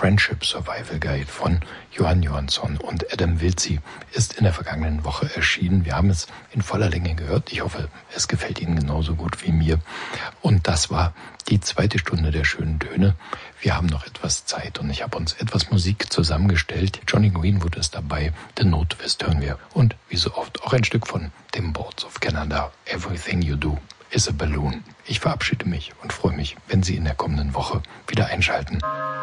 Friendship Survival Guide von Johann Johansson und Adam Wiltzy ist in der vergangenen Woche erschienen. Wir haben es in voller Länge gehört. Ich hoffe, es gefällt Ihnen genauso gut wie mir. Und das war die zweite Stunde der schönen Töne. Wir haben noch etwas Zeit und ich habe uns etwas Musik zusammengestellt. Johnny Greenwood ist dabei, The Notwist hören wir und wie so oft auch ein Stück von Tim Boards of Canada. Everything You Do is a Balloon. Ich verabschiede mich und freue mich, wenn Sie in der kommenden Woche wieder einschalten.